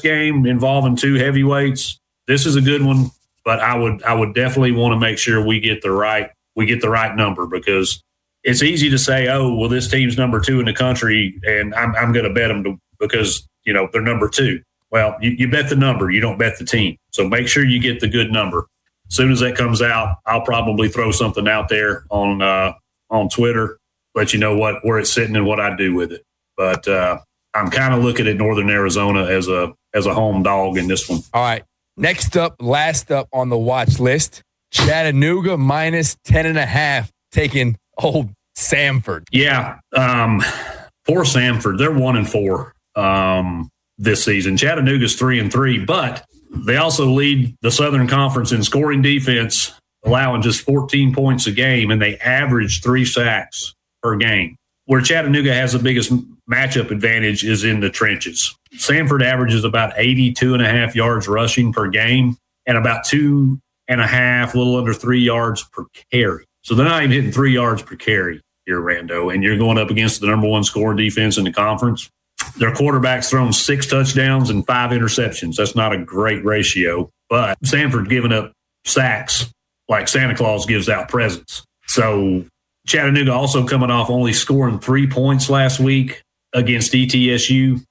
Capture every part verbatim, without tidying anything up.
game involving two heavyweights, this is a good one. But I would I would definitely want to make sure we get the right we get the right number, because it's easy to say, oh, well, this team's number two in the country, and I'm I'm going to bet them to, because you know they're number two. Well, you, you bet the number, you don't bet the team. So make sure you get the good number. As soon as that comes out, I'll probably throw something out there on uh, on Twitter, let you know what where it's sitting and what I do with it. But uh, I'm kind of looking at Northern Arizona as a as a home dog in this one. All right. Next up, last up on the watch list, Chattanooga minus ten and a half, taking old Samford. Yeah. Um, poor Samford. They're one and four um, this season. Chattanooga's three and three, but they also lead the Southern Conference in scoring defense, allowing just fourteen points a game, and they average three sacks per game. Where Chattanooga has the biggest matchup advantage is in the trenches. Samford averages about eighty-two and a half yards rushing per game and about two and a half, a little under three yards per carry. So they're not even hitting three yards per carry here, Rando, and you're going up against the number one scoring defense in the conference. Their quarterback's thrown six touchdowns and five interceptions. That's not a great ratio, but Samford giving up sacks like Santa Claus gives out presents. So Chattanooga also coming off only scoring three points last week against E T S U.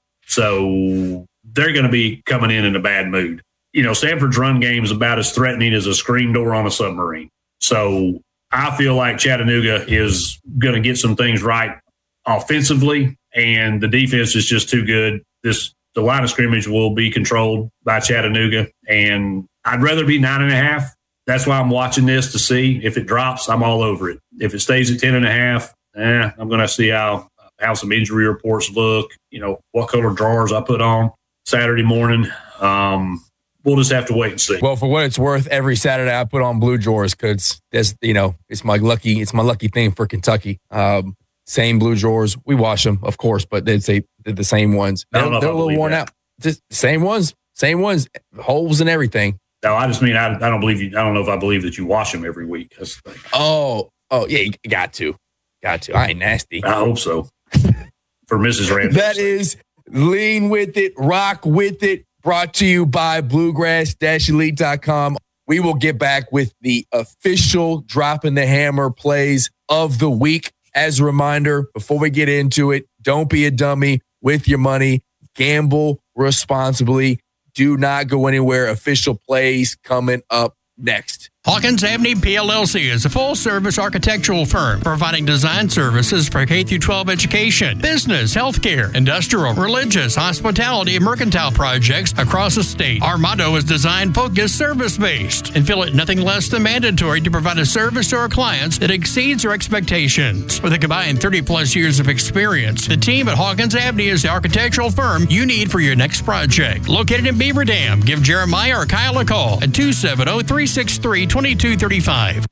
So they're going to be coming in in a bad mood. You know, Samford's run game is about as threatening as a screen door on a submarine. So I feel like Chattanooga is going to get some things right offensively, and the defense is just too good. This the line of scrimmage will be controlled by Chattanooga, and I'd rather be nine and a half. That's why I'm watching this to see if it drops. I'm all over it. If it stays at ten and a half, eh, I'm going to see how how some injury reports look. You know, what color drawers I put on Saturday morning. Um, we'll just have to wait and see. Well, for what it's worth, every Saturday I put on blue drawers because that's you know it's my lucky it's my lucky thing for Kentucky. Um, same blue drawers. We wash them, of course, but they'd say they're the same ones. They're, they're a little worn that. out. Just same ones, same ones, holes and everything. No, I just mean I, I don't believe you. I don't know if I believe that you wash them every week. That's the thing. Oh, oh yeah, you got to, got to. I ain't nasty. I hope so. For Missus Ramsey. That is Lean With It, Rock With It, brought to you by bluegrass elite dot com. We will get back with the official Dropping the Hammer plays of the week. As a reminder, before we get into it, don't be a dummy with your money. Gamble responsibly. Do not go anywhere. Official plays coming up next. Hawkins Avenue P L L C is a full-service architectural firm providing design services for K through twelve education, business, healthcare, industrial, religious, hospitality, and mercantile projects across the state. Our motto is design-focused, service-based, and feel it nothing less than mandatory to provide a service to our clients that exceeds our expectations. With a combined thirty-plus years of experience, the team at Hawkins Avenue is the architectural firm you need for your next project. Located in Beaver Dam, give Jeremiah or Kyle a call at two seven zero, three six three, two two three five.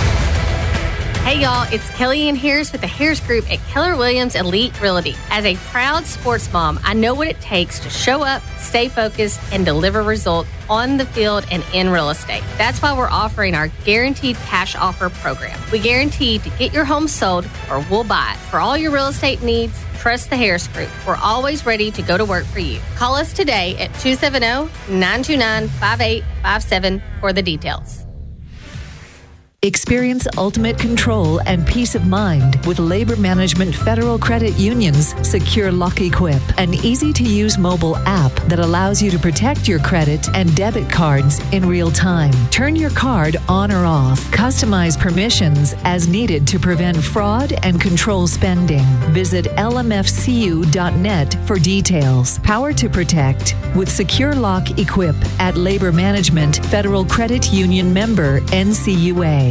Hey y'all, it's Kelly Ann Harris with the Harris Group at Keller Williams Elite Realty. As a proud sports mom, I know what it takes to show up, stay focused, and deliver results on the field and in real estate. That's why we're offering our Guaranteed Cash Offer program. We guarantee to get your home sold or we'll buy it. For all your real estate needs, trust the Harris Group. We're always ready to go to work for you. Call us today at two seven zero, nine two nine, five eight five seven for the details. Experience ultimate control and peace of mind with Labor Management Federal Credit Union's Secure Lock Equip, an easy-to-use mobile app that allows you to protect your credit and debit cards in real time. Turn your card on or off. Customize permissions as needed to prevent fraud and control spending. Visit L M F C U dot net for details. Power to protect with Secure Lock Equip at Labor Management Federal Credit Union member N C U A.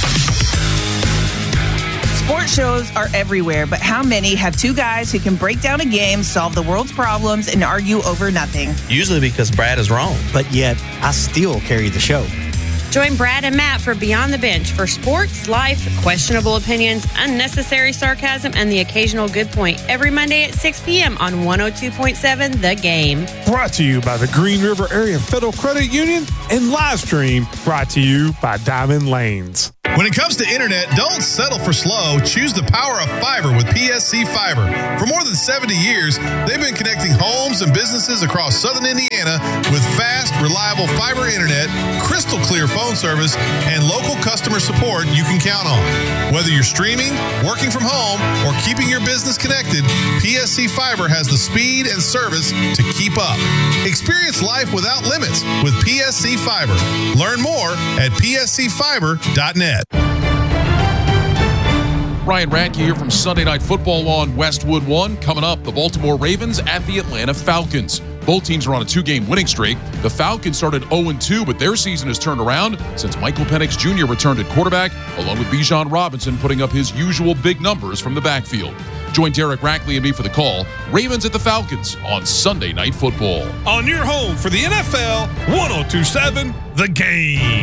Sports shows are everywhere, but how many have two guys who can break down a game, solve the world's problems, and argue over nothing? Usually because Brad is wrong, but yet I still carry the show. Join Brad and Matt for Beyond the Bench for sports, life, questionable opinions, unnecessary sarcasm, and the occasional good point every Monday at six p.m. on one oh two point seven The Game. Brought to you by the Green River Area Federal Credit Union and live stream brought to you by Diamond Lanes. When it comes to internet, don't settle for slow. Choose the power of fiber with P S C Fiber. For more than seventy years, they've been connecting homes and businesses across southern Indiana with fast, reliable fiber internet, crystal clear phone service, and local customer support you can count on. Whether you're streaming, working from home, or keeping your business connected, P S C Fiber has the speed and service to keep up. Experience life without limits with P S C Fiber. Learn more at P S C fiber dot net. Ryan Radke here from Sunday Night Football on Westwood One. Coming up, the Baltimore Ravens at the Atlanta Falcons. Both teams are on a two-game winning streak. The Falcons started oh and two, but their season has turned around since Michael Penix Junior returned at quarterback, along with Bijan Robinson putting up his usual big numbers from the backfield. Join Derek Rackley and me for the call. Ravens at the Falcons on Sunday Night Football. On your home for the N F L, one oh two point seven The Game.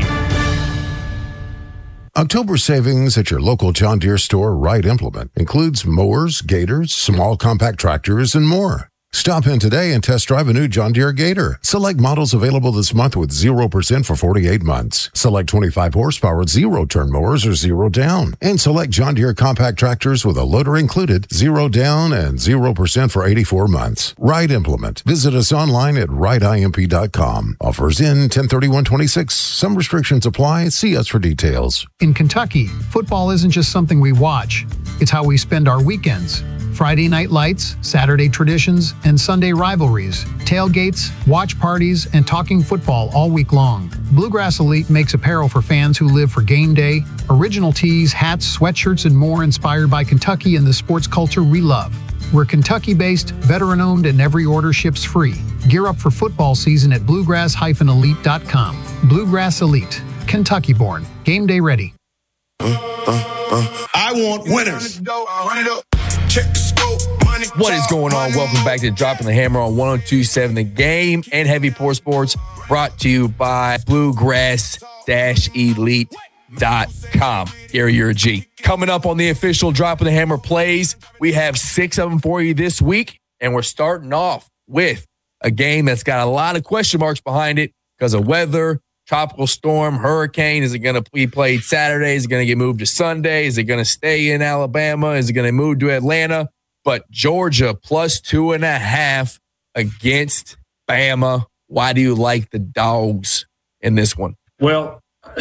October savings at your local John Deere store Wright Implement includes mowers, gators, small compact tractors, and more. Stop in today and test drive a new John Deere Gator. Select models available this month with zero percent for forty-eight months. Select twenty-five horsepower zero-turn mowers or zero down. And select John Deere compact tractors with a loader included, zero down, and zero percent for eighty-four months. Wright Implement. Visit us online at wright imp dot com. Offers in ten thirty-one twenty-six. Some restrictions apply. See us for details. In Kentucky, football isn't just something we watch. It's how we spend our weekends. Friday night lights, Saturday traditions, and Sunday rivalries, tailgates, watch parties, and talking football all week long. Bluegrass Elite makes apparel for fans who live for game day, original tees, hats, sweatshirts, and more inspired by Kentucky and the sports culture we love. We're Kentucky-based, veteran-owned, and every order ships free. Gear up for football season at bluegrass elite dot com. Bluegrass Elite, Kentucky-born, game day ready. Uh, uh, uh. I want winners. Run it up. What is going on? Welcome back to Dropping the Hammer on one oh two point seven The Game and Heavy Pour Sports, brought to you by bluegrass elite dot com. Gary, you're a G. Coming up on the official Dropping the Hammer plays, we have six of them for you this week, and we're starting off with a game that's got a lot of question marks behind it because of weather, tropical storm, hurricane. Is it going to be played Saturday? Is it going to get moved to Sunday? Is it going to stay in Alabama? Is it going to move to Atlanta? But Georgia plus two and a half against Bama. Why do you like the dogs in this one? Well,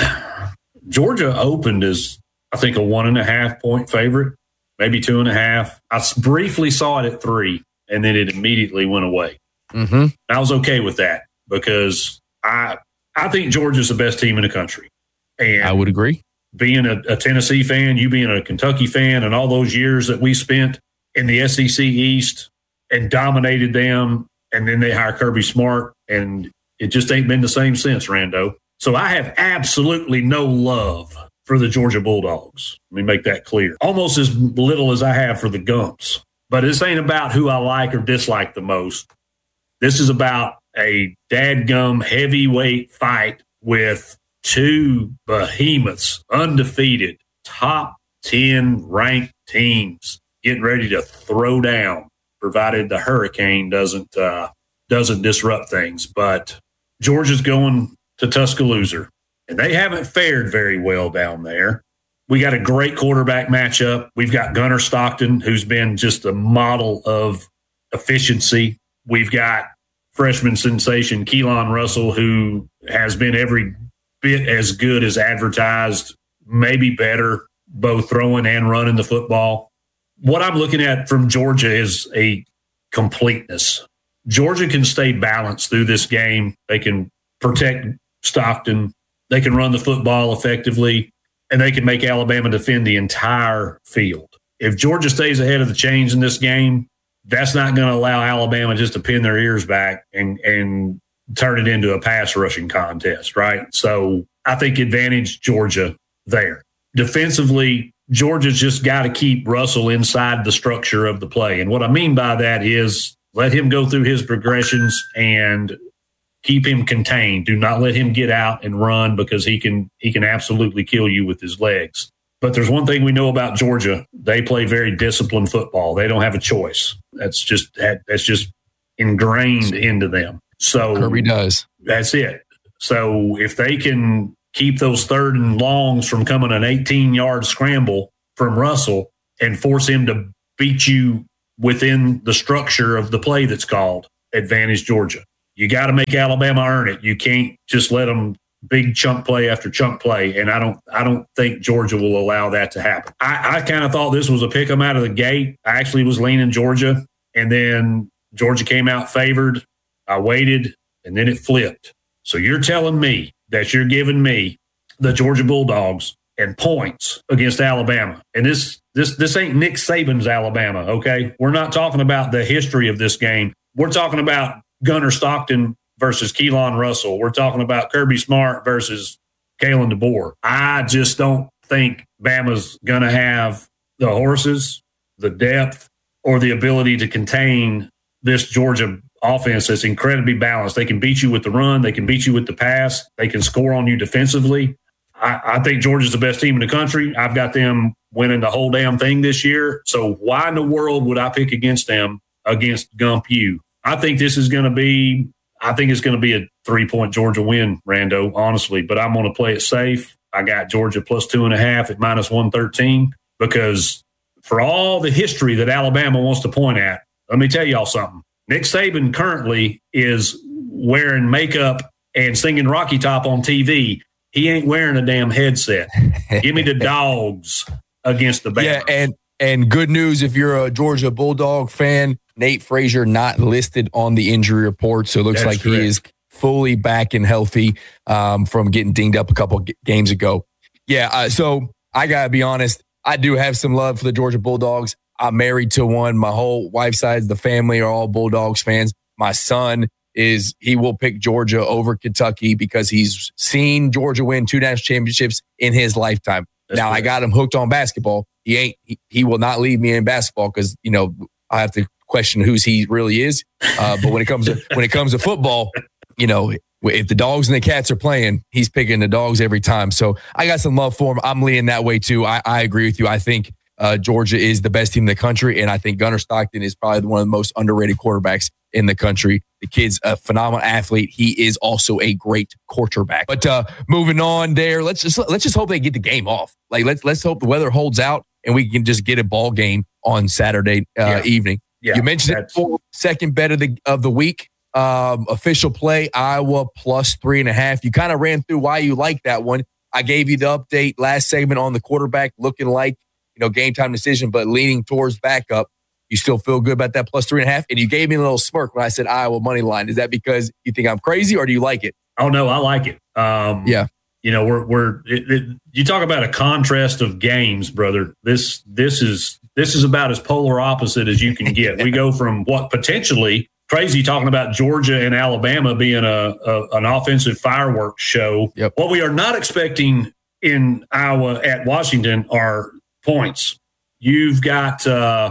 Georgia opened as, I think, a one and a half point favorite, maybe two and a half. I briefly saw it at three, and then it immediately went away. Mm-hmm. I was okay with that because I I think Georgia's the best team in the country. And I would agree. Being a, a Tennessee fan, you being a Kentucky fan, and all those years that we spent in the S E C East and dominated them, and then they hire Kirby Smart, and it just ain't been the same since, Rando. So I have absolutely no love for the Georgia Bulldogs. Let me make that clear. Almost as little as I have for the Gumps. But this ain't about who I like or dislike the most. This is about a dadgum heavyweight fight with two behemoths, undefeated, top ten ranked teams getting ready to throw down, provided the hurricane doesn't uh, doesn't disrupt things. But Georgia's going to Tuscaloosa, and they haven't fared very well down there. We got a great quarterback matchup. We've got Gunnar Stockton, who's been just a model of efficiency. We've got freshman sensation Keelan Russell, who has been every bit as good as advertised, maybe better, both throwing and running the football. What I'm looking at from Georgia is a completeness. Georgia can stay balanced through this game. They can protect Stockton. They can run the football effectively, and they can make Alabama defend the entire field. If Georgia stays ahead of the chains in this game, that's not going to allow Alabama just to pin their ears back and, and turn it into a pass rushing contest, right? So I think advantage Georgia there. Defensively, Georgia's just got to keep Russell inside the structure of the play. And what I mean by that is let him go through his progressions and keep him contained. Do not let him get out and run because he can he can absolutely kill you with his legs. But there's one thing we know about Georgia. They play very disciplined football. They don't have a choice. That's just that's just ingrained into them. So Kirby does. That's it. So if they can keep those third and longs from coming an eighteen-yard scramble from Russell and force him to beat you within the structure of the play that's called, advantage Georgia. You got to make Alabama earn it. You can't just let them big chunk play after chunk play, and I don't I don't think Georgia will allow that to happen. I, I kind of thought this was a pick 'em out of the gate. I actually was leaning Georgia, and then Georgia came out favored. I waited, and then it flipped. So you're telling me that you're giving me the Georgia Bulldogs and points against Alabama. And this this this ain't Nick Saban's Alabama, okay? We're not talking about the history of this game. We're talking about Gunnar Stockton versus Keelan Russell. We're talking about Kirby Smart versus Kalen DeBoer. I just don't think Bama's going to have the horses, the depth, or the ability to contain this Georgia offense that's incredibly balanced. They can beat you with the run. They can beat you with the pass. They can score on you defensively. I, I think Georgia's the best team in the country. I've got them winning the whole damn thing this year. So why in the world would I pick against them against Gump U? I think this is going to be I think it's going to be a three-point Georgia win, Rando, honestly. But I'm going to play it safe. I got Georgia plus two and a half at minus one thirteen because for all the history that Alabama wants to point at, let me tell y'all something. Nick Saban currently is wearing makeup and singing Rocky Top on T V. He ain't wearing a damn headset. Give me the dogs against the Bama. Yeah, and, and good news if you're a Georgia Bulldog fan, Nate Frazier not listed on the injury report, so it looks That's like correct. He is fully back and healthy um, from getting dinged up a couple g- games ago. Yeah, uh, so I got to be honest, I do have some love for the Georgia Bulldogs. I'm married to one. My whole wife's side of the family are all Bulldogs fans. My son is, he will pick Georgia over Kentucky because he's seen Georgia win two national championships in his lifetime. That's now, correct. I got him hooked on basketball. He ain't, he, he will not leave me in basketball because, you know, I have to question whose he really is. Uh, but when it comes to when it comes to football, you know, if the dogs and the cats are playing, he's picking the dogs every time. So I got some love for him. I'm leaning that way too. I, I agree with you. I think uh, Georgia is the best team in the country, and I think Gunnar Stockton is probably one of the most underrated quarterbacks in the country. The kid's a phenomenal athlete. He is also a great quarterback. But uh, moving on there, let's just let's just hope they get the game off. Like let's let's hope the weather holds out and we can just get a ball game on Saturday uh, yeah. evening. Yeah, you mentioned it before, second bet of the of the week. Um, official play, Iowa plus three and a half. You kind of ran through why you like that one. I gave you the update last segment on the quarterback looking like, you know, game time decision, but leaning towards backup. You still feel good about that plus three and a half? And you gave me a little smirk when I said Iowa money line. Is that because you think I'm crazy or do you like it? Oh, no, I like it. Um, yeah. You know, we're, we're, it, it, you talk about a contrast of games, brother. This, this is, this is about as polar opposite as you can get. We go from what potentially crazy talking about Georgia and Alabama being a, a an offensive fireworks show. Yep. What we are not expecting in Iowa at Washington are points. You've got, uh,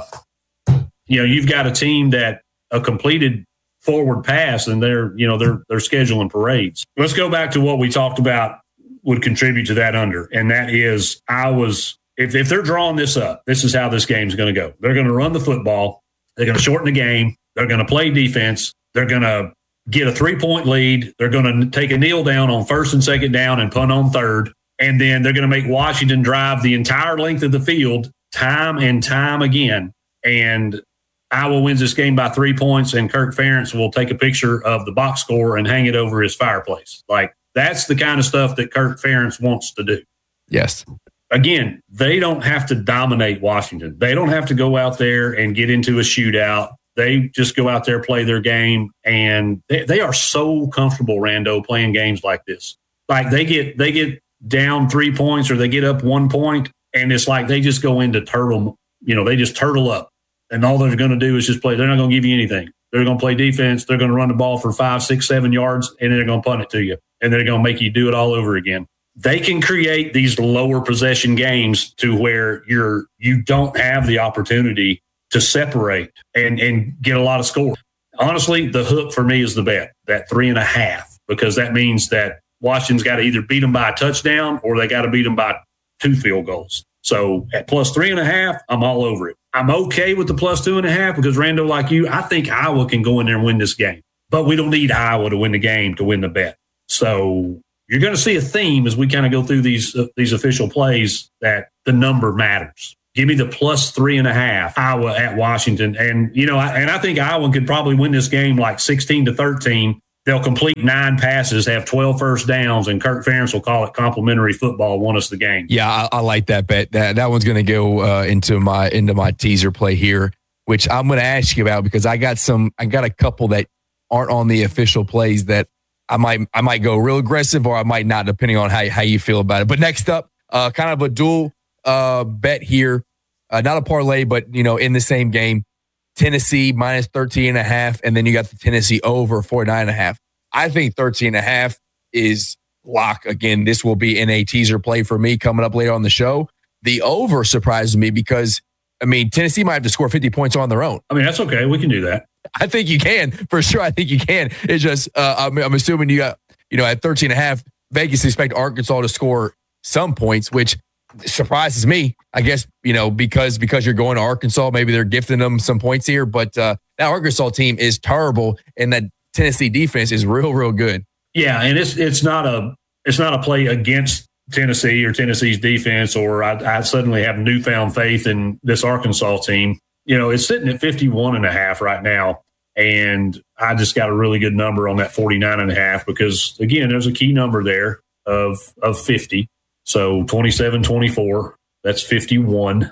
you know, you've got a team that a completed forward pass and they're, you know, they're, they're scheduling parades. Let's go back to what we talked about would contribute to that under. And that is Iowa's, if, if they're drawing this up, this is how this game's going to go. They're going to run the football. They're going to shorten the game. They're going to play defense. They're going to get a three-point lead. They're going to take a kneel down on first and second down and punt on third. And then they're going to make Washington drive the entire length of the field time and time again. And Iowa wins this game by three points, and Kirk Ferentz will take a picture of the box score and hang it over his fireplace. Like, that's the kind of stuff that Kirk Ferentz wants to do. Yes. Again, they don't have to dominate Washington. They don't have to go out there and get into a shootout. They just go out there, play their game, and they, they are so comfortable, Rando, playing games like this. Like they get they get down three points or they get up one point, and it's like they just go into turtle, you know, they just turtle up. And all they're going to do is just play. They're not going to give you anything. They're going to play defense. They're going to run the ball for five, six, seven yards, and then they're going to punt it to you. And they're going to make you do it all over again. They can create these lower possession games to where you're you don't have the opportunity to separate and, and get a lot of score. Honestly, the hook for me is the bet, that three and a half, because that means that Washington's got to either beat them by a touchdown or they got to beat them by two field goals. So at plus three and a half, I'm all over it. I'm okay with the plus two and a half because, Rando, like you, I think Iowa can go in there and win this game. But we don't need Iowa to win the game to win the bet. So you're going to see a theme as we kind of go through these uh, these official plays that the number matters. Give me the plus three and a half, Iowa at Washington. And, you know, I, and I think Iowa could probably win this game like sixteen to thirteen. They'll complete nine passes, have twelve first downs, and Kirk Ferentz will call it complimentary football, won us the game. Yeah, I, I like that bet. That that one's going to go uh, into my into my teaser play here, which I'm going to ask you about because I got some. I got a couple that aren't on the official plays that I might I might go real aggressive or I might not, depending on how how you feel about it. But next up, uh, kind of a dual uh, bet here, uh, not a parlay, but you know, in the same game. Tennessee minus thirteen and a half, and then you got the Tennessee over forty-nine and a half. I think thirteen and a half is lock. Again, this will be in a teaser play for me coming up later on the show. The over surprises me because, I mean, Tennessee might have to score fifty points on their own. I mean, that's okay. We can do that. I think you can, for sure. I think you can. It's just, uh, I'm, I'm assuming you got, you know, at thirteen and a half, Vegas expect Arkansas to score some points, which surprises me, I guess, you know, because because you're going to Arkansas, maybe they're gifting them some points here, but uh, that Arkansas team is terrible, and that Tennessee defense is real, real good. Yeah, and it's it's not a it's not a play against Tennessee or Tennessee's defense, or I, I suddenly have newfound faith in this Arkansas team. You know, it's sitting at fifty-one and a half right now, and I just got a really good number on that forty-nine and a half because, again, there's a key number there of of fifty. So twenty-seven twenty-four, that's fifty-one.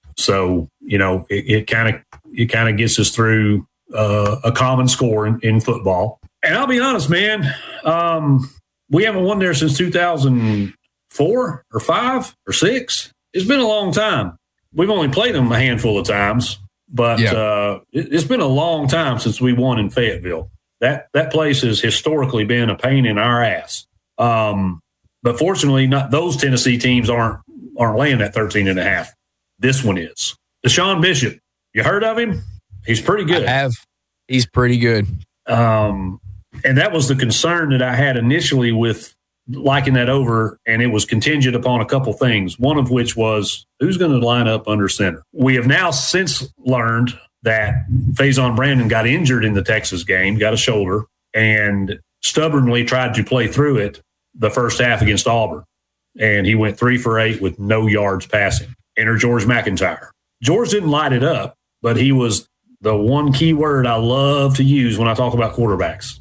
So, you know, it kind of it kind of gets us through uh, a common score in, in football. And I'll be honest, man, um, we haven't won there since two thousand four or five or six. It's been a long time. We've only played them a handful of times, but yeah. uh, it, it's been a long time since we won in Fayetteville. That that place has historically been a pain in our ass. Um But fortunately, not those Tennessee teams aren't aren't laying that thirteen and a half. This one is. Deshaun Bishop, you heard of him? He's pretty good. I have. He's pretty good. Um, and that was the concern that I had initially with liking that over, and it was contingent upon a couple things, one of which was who's going to line up under center. We have now since learned that Faison Brandon got injured in the Texas game, got a shoulder, and stubbornly tried to play through it the first half against Auburn, and he went three for eight with no yards passing. Enter George McIntyre. George didn't light it up, but he was the one key word I love to use when I talk about quarterbacks.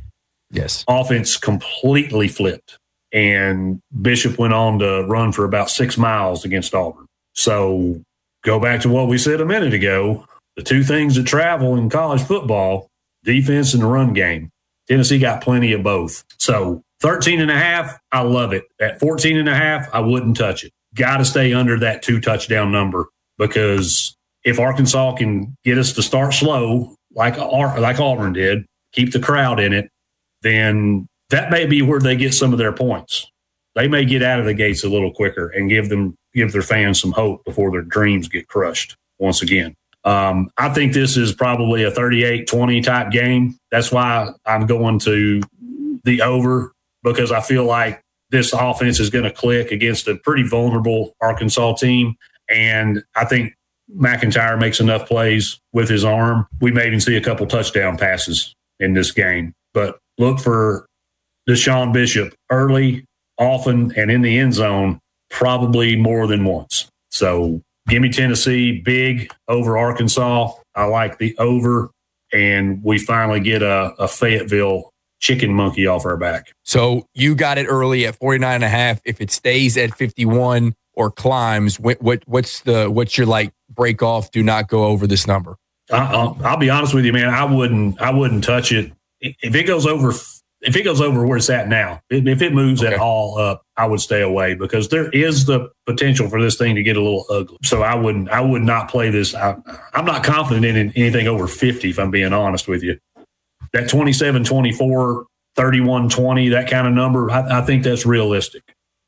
Yes. Offense completely flipped, and Bishop went on to run for about six miles against Auburn. So go back to what we said a minute ago. The two things that travel in college football, defense and the run game. Tennessee got plenty of both. So thirteen and a half, I love it. At fourteen and a half, I wouldn't touch it. Got to stay under that two touchdown number because if Arkansas can get us to start slow, like like Auburn did, keep the crowd in it, then that may be where they get some of their points. They may get out of the gates a little quicker and give them give their fans some hope before their dreams get crushed once again. Um, I think this is probably a thirty-eight twenty type game. That's why I'm going to the over, because I feel like this offense is going to click against a pretty vulnerable Arkansas team. And I think McIntyre makes enough plays with his arm. We may even see a couple touchdown passes in this game. But look for Deshaun Bishop early, often, and in the end zone, probably more than once. So give me Tennessee big over Arkansas. I like the over, and we finally get a, a Fayetteville chicken monkey off our back. So you got it early at forty-nine and a half. If it stays at fifty-one or climbs, what, what what's the what's your like break off? Do not go over this number. I, I'll, I'll be honest with you, man. I wouldn't I wouldn't touch it if it goes over. If it goes over where it's at now, if it moves okay. at all up, I would stay away because there is the potential for this thing to get a little ugly. So I wouldn't, I would not play this. I, I'm not confident in anything over fifty, if I'm being honest with you. That twenty-seven twenty-four, thirty-one twenty, that kind of number, I, I think that's realistic.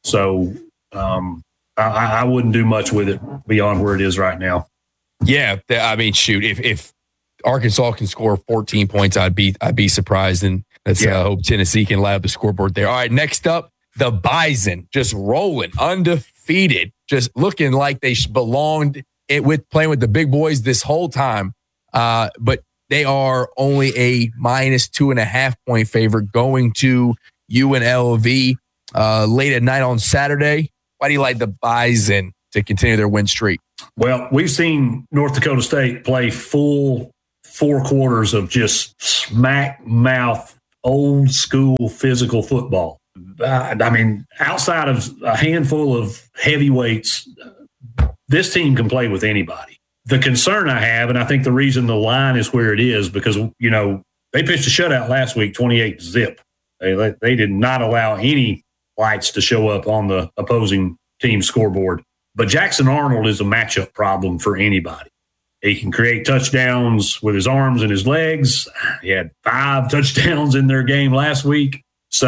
So um, I, I wouldn't do much with it beyond where it is right now. Yeah, I mean, shoot, if if Arkansas can score fourteen points, I'd be I'd be surprised, and let's yeah. uh, hope Tennessee can light up the scoreboard there. All right, next up, the Bison, just rolling, undefeated, just looking like they belonged it with playing with the big boys this whole time. Uh, but they are only a minus two and a half point favorite going to U N L V. uh, late at night on Saturday. Why do you like the Bison to continue their win streak? Well, we've seen North Dakota State play full four quarters of just smack mouth, old school physical football. Uh, I mean, outside of a handful of heavyweights, this team can play with anybody. The concern I have, and I think the reason the line is where it is, because, you know, they pitched a shutout last week, twenty-eight zip. They, they did not allow any lights to show up on the opposing team scoreboard. But Jackson Arnold is a matchup problem for anybody. He can create touchdowns with his arms and his legs. He had five touchdowns in their game last week.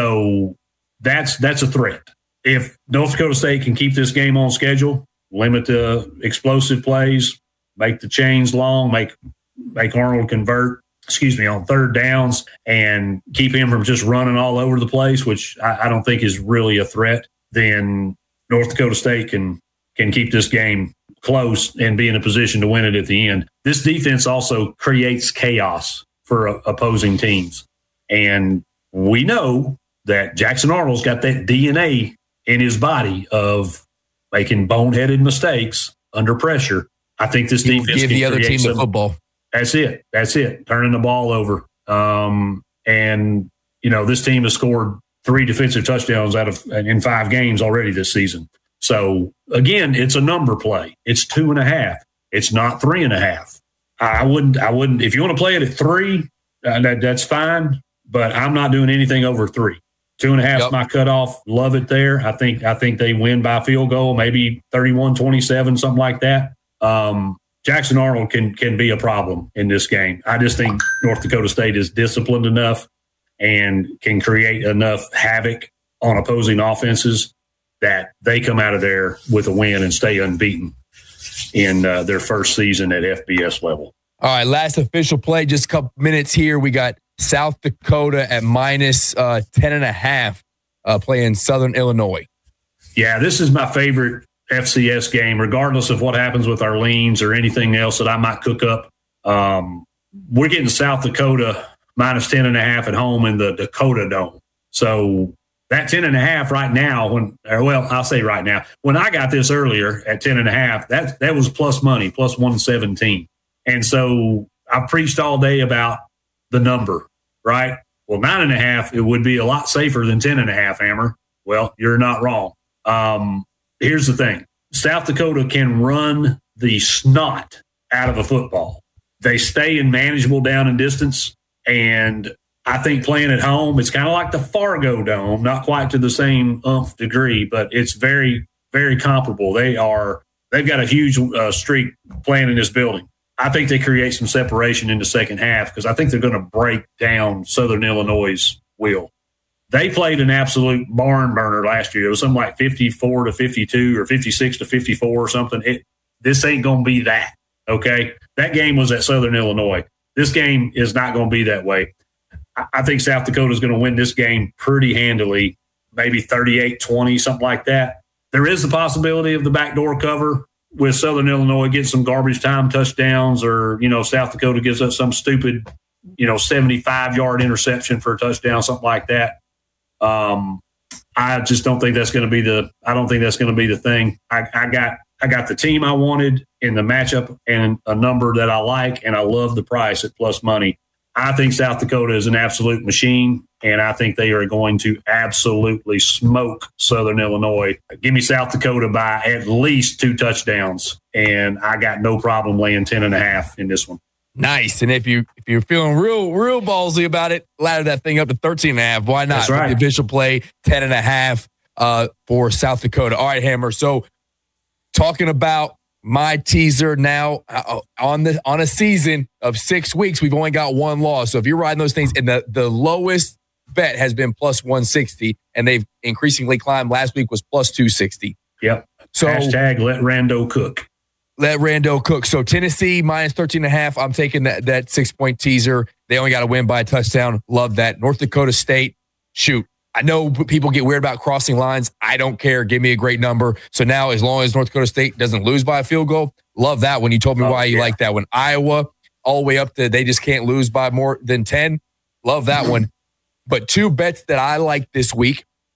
So that's that's a threat. If North Dakota State can keep this game on schedule, limit the explosive plays, make the chains long, make make Arnold convert, excuse me, on third downs, and keep him from just running all over the place, which I, I don't think is really a threat, then North Dakota State can can keep this game close and be in a position to win it at the end. This defense also creates chaos for uh, opposing teams. And we know that Jackson Arnold's got that D N A in his body of making boneheaded mistakes under pressure. I think this You defense give can the other create team some, the football. That's it. That's it. Turning the ball over. Um, and, you know, this team has scored three defensive touchdowns out of in five games already this season. So, again, it's a number play. It's two and a half. It's not three and a half. I wouldn't, I wouldn't, if you want to play it at three, uh, that, that's fine, but I'm not doing anything over three. Two and a half is my cutoff. Love it there. I think, I think they win by field goal, maybe thirty-one twenty-seven, something like that. Um, Jackson Arnold can, can be a problem in this game. I just think North Dakota State is disciplined enough and can create enough havoc on opposing offenses that they come out of there with a win and stay unbeaten in uh, their first season at F B S level. All right, last official play, just a couple minutes here. We got South Dakota at minus uh, ten and a half uh, playing Southern Illinois. Yeah, this is my favorite F C S game, regardless of what happens with our leans or anything else that I might cook up. Um, we're getting South Dakota minus ten and a half at home in the Dakota Dome. So that ten and a half right now, when, or well, I'll say right now, when I got this earlier at ten and a half, that, that was plus money, plus one seventeen. And so I preached all day about the number, right? Well, nine and a half, it would be a lot safer than ten and a half, Hammer. Well, you're not wrong. Um, here's the thing. South Dakota can run the snot out of a football. They stay in manageable down and distance. And I think playing at home, it's kind of like the Fargo Dome, not quite to the same umph degree, but it's very, very comparable. They are, they've got a huge uh, streak playing in this building. I think they create some separation in the second half because I think they're going to break down Southern Illinois' will. They played an absolute barn burner last year. It was something like fifty-four to fifty-two or fifty-six to fifty-four or something. It, this ain't going to be that, okay? That game was at Southern Illinois. This game is not going to be that way. I, I think South Dakota is going to win this game pretty handily, maybe thirty-eight twenty, something like that. There is the possibility of the backdoor cover with Southern Illinois getting some garbage time touchdowns, or, you know, South Dakota gives up some stupid, you know, seventy-five yard interception for a touchdown, something like that. Um, I just don't think that's going to be the, I don't think that's going to be the thing. I, I got, I got the team I wanted in the matchup and a number that I like, and I love the price at plus money. I think South Dakota is an absolute machine, and I think they are going to absolutely smoke Southern Illinois. Give me South Dakota by at least two touchdowns, and I got no problem laying ten and a half in this one. Nice. And if you if you're feeling real real ballsy about it, ladder that thing up to thirteen and a half. Why not? That's right. The official play ten and a half uh, for South Dakota. All right, Hammer. So talking about my teaser now uh, on the on a season of six weeks, we've only got one loss. So if you're riding those things, and the, the lowest bet has been plus one sixty, and they've increasingly climbed. Last week was plus two sixty. Yep. So hashtag let Rando cook. Let Rando cook. So Tennessee minus thirteen and a half. I'm taking that that six point teaser. They only got to win by a touchdown. Love that. North Dakota State. Shoot. I know people get weird about crossing lines. I don't care. Give me a great number. So now, as long as North Dakota State doesn't lose by a field goal, love that one. You told me oh, why you yeah. like that one. Iowa, all the way up to they just can't lose by more than ten. Love that one. But two bets that I like this week.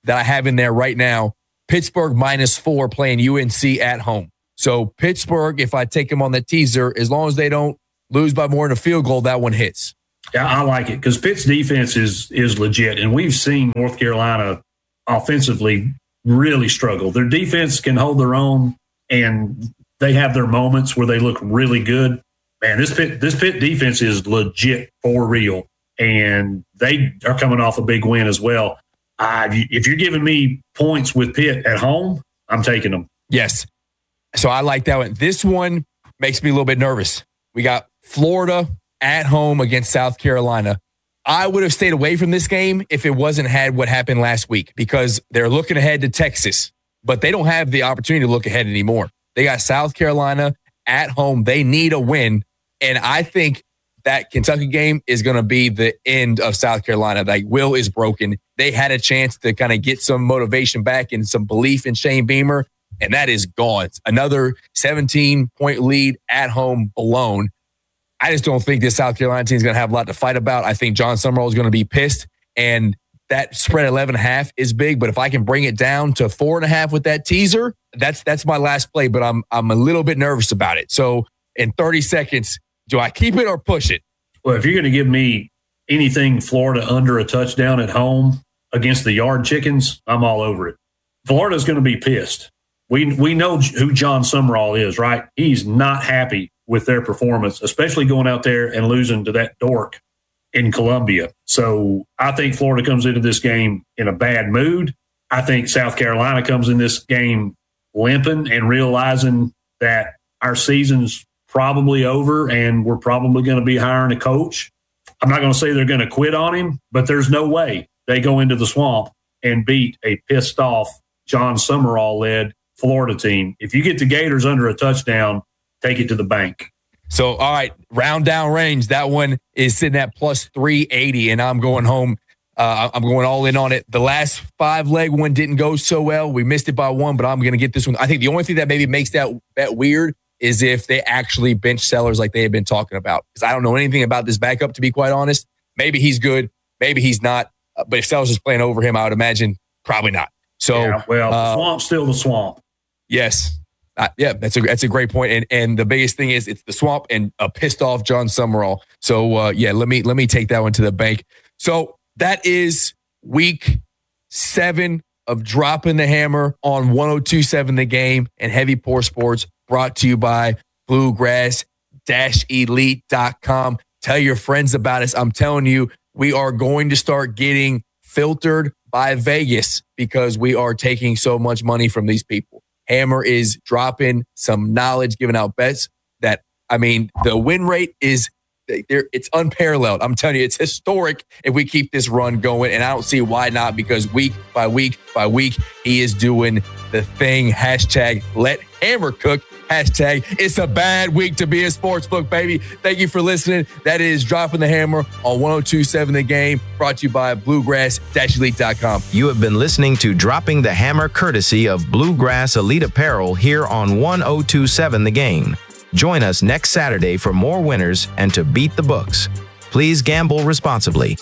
that I have in there right now. Pittsburgh minus four playing U N C at home. So Pittsburgh, if I take them on the teaser, as long as they don't lose by more than a field goal, that one hits. Yeah, I like it because Pitt's defense is is legit, and we've seen North Carolina offensively really struggle. Their defense can hold their own, and they have their moments where they look really good. Man, this Pitt this Pitt defense is legit for real, and they are coming off a big win as well. Uh, if you're giving me points with Pitt at home, I'm taking them. Yes. So I like that one. This one makes me a little bit nervous. We got Florida at home against South Carolina. I would have stayed away from this game if it wasn't had what happened last week because they're looking ahead to Texas, but they don't have the opportunity to look ahead anymore. They got South Carolina at home. They need a win. And I think that Kentucky game is going to be the end of South Carolina. Like, will is broken. They had a chance to kind of get some motivation back and some belief in Shane Beamer, and that is gone. It's another seventeen-point lead at home blown. I just don't think this South Carolina team is going to have a lot to fight about. I think John Summerall is going to be pissed, and that spread eleven and a half is big. But if I can bring it down to four and a half with that teaser, that's that's my last play. But I'm I'm a little bit nervous about it. So in thirty seconds, do I keep it or push it? Well, if you're going to give me anything Florida under a touchdown at home against the Yard Chickens, I'm all over it. Florida's going to be pissed. We we know who John Summerall is, right? He's not happy with their performance, especially going out there and losing to that dork in Columbia. So I think Florida comes into this game in a bad mood. I think South Carolina comes in this game limping and realizing that our season's probably over and we're probably going to be hiring a coach. I'm not going to say they're going to quit on him, but there's no way they go into the swamp and beat a pissed off John Summerall-led Florida team. If you get the Gators under a touchdown, take it to the bank. So, all right, round down range. That one is sitting at plus three eighty, and I'm going home. Uh, I'm going all in on it. The last five leg one didn't go so well. We missed it by one, but I'm going to get this one. I think the only thing that maybe makes that bet weird is if they actually bench Sellers like they have been talking about. Because I don't know anything about this backup, to be quite honest. Maybe he's good. Maybe he's not. Uh, but if Sellers is playing over him, I would imagine probably not. So, yeah, well, the uh, swamp's still the swamp. Yes. Uh, yeah, that's a that's a great point. And and the biggest thing is it's the swamp and a pissed off John Summerall. So uh, yeah, let me let me take that one to the bank. So that is week seven of Dropping the Hammer on one oh two point seven The Game and Heavy Pour Sports, brought to you by bluegrass elite dot com. Tell your friends about us. I'm telling you, we are going to start getting filtered by Vegas because we are taking so much money from these people. Hammer is dropping some knowledge, giving out bets that, I mean, the win rate is, it's unparalleled. I'm telling you, it's historic if we keep this run going, and I don't see why not, because week by week by week, he is doing the thing. Hashtag let Hammer cook. Hashtag it's a bad week to be a sportsbook, baby. Thank you for listening. That is Dropping the Hammer on one oh two point seven The Game, brought to you by bluegrass elite dot com. You have been listening to Dropping the Hammer, courtesy of Bluegrass Elite Apparel, here on one oh two point seven The Game. Join us next Saturday for more winners and to beat the books. Please gamble responsibly.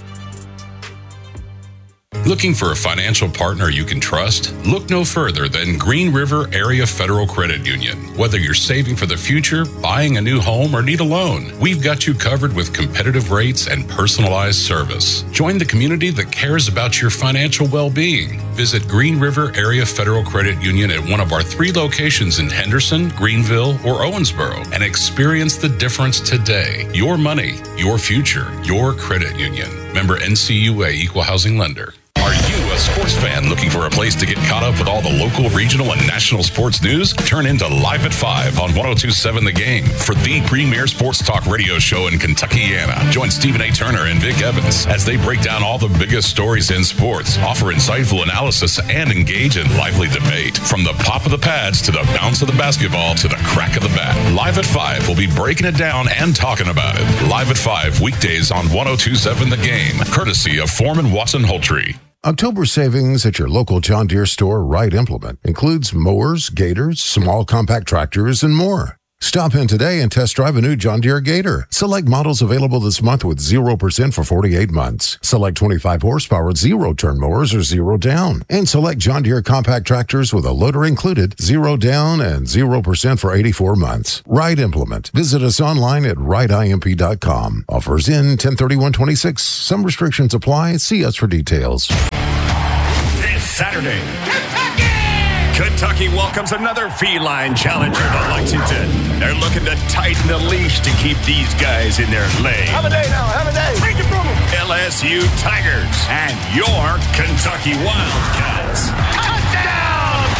Looking for a financial partner you can trust? Look no further than Green River Area Federal Credit Union. Whether you're saving for the future, buying a new home, or need a loan, we've got you covered with competitive rates and personalized service. Join the community that cares about your financial well-being. Visit Green River Area Federal Credit Union at one of our three locations in Henderson, Greenville, or Owensboro and experience the difference today. Your money, your future, your credit union. Member N C U A Equal Housing Lender. Are you a sports fan looking for a place to get caught up with all the local, regional, and national sports news? Turn into Live at five on one oh two point seven The Game for the premier sports talk radio show in Kentuckiana. Join Stephen A. Turner and Vic Evans as they break down all the biggest stories in sports, offer insightful analysis, and engage in lively debate. From the pop of the pads to the bounce of the basketball to the crack of the bat, Live at five will be breaking it down and talking about it. Live at five, weekdays on one oh two point seven The Game, courtesy of Foreman Watson Hultree. October savings at your local John Deere store Right Implement includes mowers, gators, small compact tractors, and more. Stop in today and test drive a new John Deere Gator. Select models available this month with zero percent for forty-eight months. Select twenty-five horsepower zero-turn mowers or zero down. And select John Deere compact tractors with a loader included, zero down, and zero percent for eighty-four months. Ride Implement. Visit us online at ride imp dot com. Offers in ten thirty-one twenty-six. Some restrictions apply. See us for details. This Saturday, Kentucky welcomes another feline challenger to Lexington. They're looking to tighten the leash to keep these guys in their lane. Have a day now. Have a day. Take it from them. L S U Tigers and your Kentucky Wildcats. Touchdown,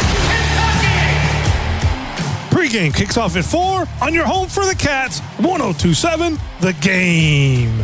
Kentucky! Pre-game kicks off at four on your home for the Cats, one oh two point seven The Game.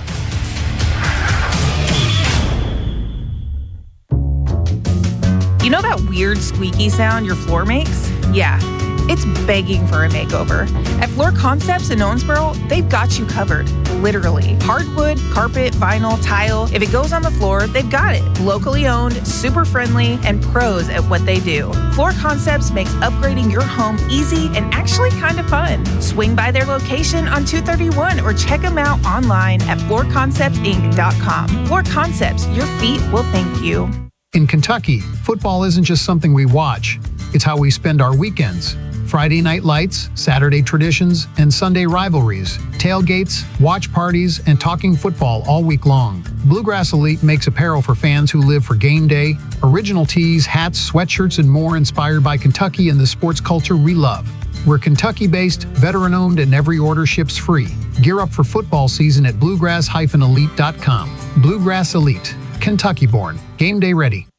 You know that weird squeaky sound your floor makes? Yeah, it's begging for a makeover. At Floor Concepts in Owensboro, they've got you covered, literally. Hardwood, carpet, vinyl, tile. If it goes on the floor, they've got it. Locally owned, super friendly, and pros at what they do. Floor Concepts makes upgrading your home easy and actually kind of fun. Swing by their location on two thirty-one or check them out online at floor concepts inc dot com. Floor Concepts, your feet will thank you. In Kentucky, football isn't just something we watch. It's how we spend our weekends. Friday night lights, Saturday traditions, and Sunday rivalries, tailgates, watch parties, and talking football all week long. Bluegrass Elite makes apparel for fans who live for game day, original tees, hats, sweatshirts, and more inspired by Kentucky and the sports culture we love. We're Kentucky-based, veteran-owned, and every order ships free. Gear up for football season at bluegrass dash elite dot com. Bluegrass Elite, Kentucky-born, game day ready.